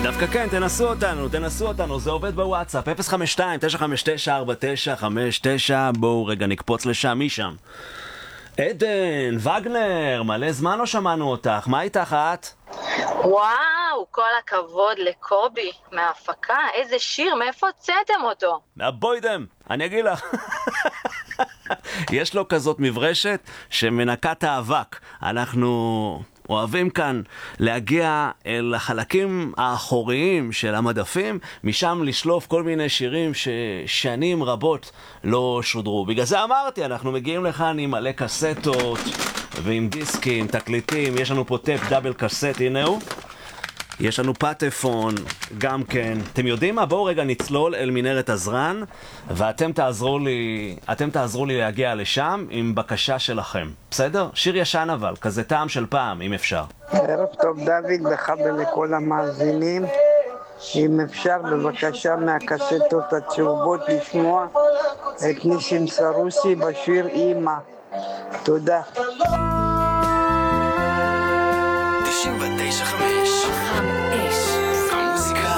דווקא כן, תנסו אותנו, זה עובד בוואטסאפ, 052-959-4959, בואו רגע נקפוץ לשם, מי שם? עדן, וגנר, מלא זמן לא שמענו אותך, מה איתך את? וואו, כל הכבוד לקובי מההפקה, איזה שיר, מאיפה הוצאתם אותו? מהבוידם, אני אגיד לך. יש לו כזאת מברשת שמנקת האבק. אנחנו אוהבים כאן להגיע אל החלקים האחוריים של המדפים, משם לשלוף כל מיני שירים ששנים רבות לא שודרו. בגלל זה אמרתי, אנחנו מגיעים לכאן עם מלא קסטות ועם דיסקים, תקליטים, יש לנו פה טייפ דאבל קסט, הנה הוא. יש לנו פטפון, גם כן. אתם יודעים מה? בואו רגע נצלול אל מנהרת הזרן, ואתם תעזרו לי להגיע לשם עם בקשה שלכם. בסדר? שיר ישן אבל, כזה טעם של פעם, אם אפשר. ערב טוב דוד, לך ולכל המאזינים. אם אפשר בבקשה מהקסטות הצהובות לשמוע את ניסים סרוסי בשיר אמא. תודה. 99.5 המוזיקה